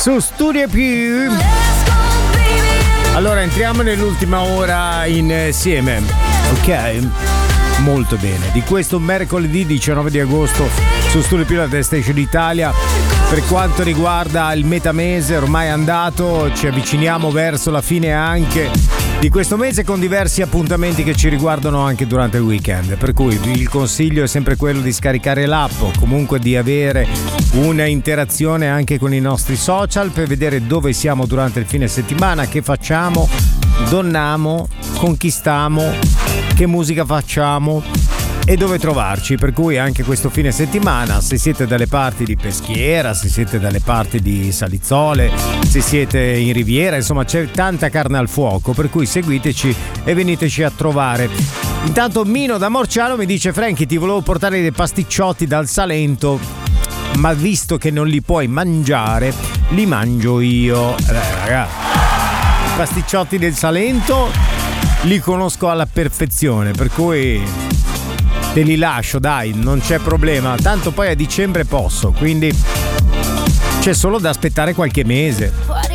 su Studio Più. Allora entriamo nell'ultima ora insieme, ok? Molto bene, di questo mercoledì 19 di agosto su Studio Più, la The Station Italia. Per quanto riguarda il metamese ormai andato, ci avviciniamo verso la fine anche di questo mese, con diversi appuntamenti che ci riguardano anche durante il weekend, per cui il consiglio è sempre quello di scaricare l'app o comunque di avere una interazione anche con i nostri social per vedere dove siamo durante il fine settimana, che facciamo, donniamo, conquistiamo, che musica facciamo e dove trovarci. Per cui anche questo fine settimana, se siete dalle parti di Peschiera, se siete dalle parti di Salizzole, se siete in Riviera, insomma c'è tanta carne al fuoco, per cui seguiteci e veniteci a trovare. Intanto Mino da Morciano mi dice: Franky, ti volevo portare dei pasticciotti dal Salento, ma visto che non li puoi mangiare, li mangio io. Ragazzi, i pasticciotti del Salento li conosco alla perfezione, per cui te li lascio, dai, non c'è problema. Tanto poi a dicembre posso, quindi c'è solo da aspettare qualche mese.